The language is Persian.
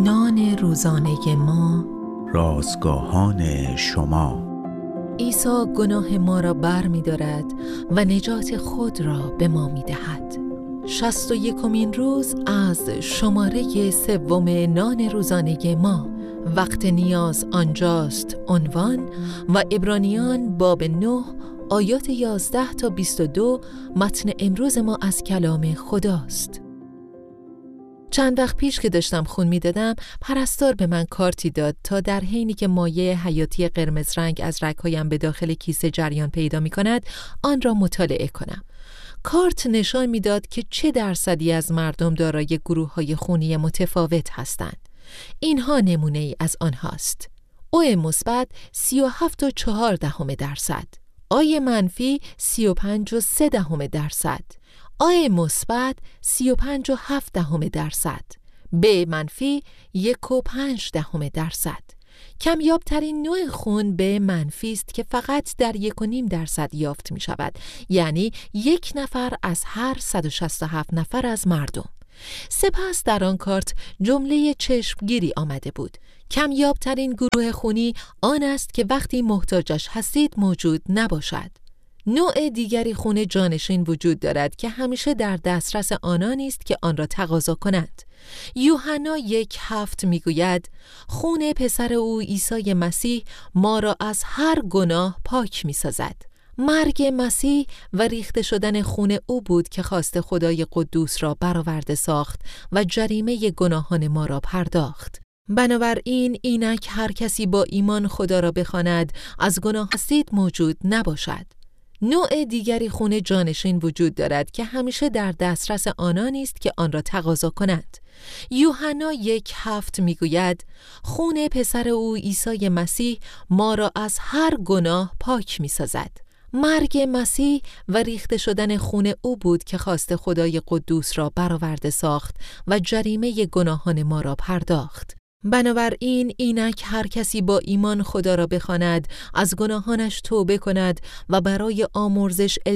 نان روزانه ما، رازگاهان شما. عیسی گناه ما را بر می دارد و نجات خود را به ما می دهد. 61مین روز از شماره 3 نان روزانه ما، وقت نیاز آنجاست عنوان و عبرانیان باب 9 آیات 11 تا 22 متن امروز ما از کلام خداست. چند وقت پیش که داشتم خون می دادم، پرستار به من کارتی داد تا در حینی که مایع حیاتی قرمز رنگ از رگ‌هایم به داخل کیسه جریان پیدا می کند، آن را مطالعه کنم. کارت نشان می داد که چه درصدی از مردم دارای گروه‌های خونی متفاوت هستند. اینها نمونه ای از آنهاست. او مثبت 37.4%، آی منفی 35.3%، آی مثبت 35.7%، ب منفی 1.5%. کمیابترین نوع خون ب منفی است که فقط در 1.5% یافت می شود، یعنی 1 نفر از هر 167 نفر از مردم. سپس در آن کارت جمله چشمگیری آمده بود: کمیابترین گروه خونی آن است که وقتی محتاجش هستید موجود نباشد. نوع دیگری خون جانشین وجود دارد که همیشه در دسترس آنانی است که آن را تقاضا کنند. یوحنا 1:7 میگوید: خون پسر او عیسی مسیح ما را از هر گناه پاک می‌سازد. مرگ مسیح و ریخته شدن خون او بود که خواست خدای قدوس را برآورده ساخت و جریمه گناهان ما را پرداخت. بنابراین اینک هر کسی با ایمان خدا را بخواند از گناه هستید موجود نباشد. نوع دیگری خون جانشین وجود دارد که همیشه در دسترس آنانی است که آن را تقاضا کنند. یوحنا 1:7 میگوید: خون پسر او عیسی مسیح ما را از هر گناه پاک می‌سازد. مرگ مسیح و ریخته شدن خون او بود که خواست خدای قدوس را برآورده ساخت و جریمه گناهان ما را پرداخت. بنابراین اینک هر کسی با ایمان خدا را بخواند از گناهانش توبه کند و برای آمرزش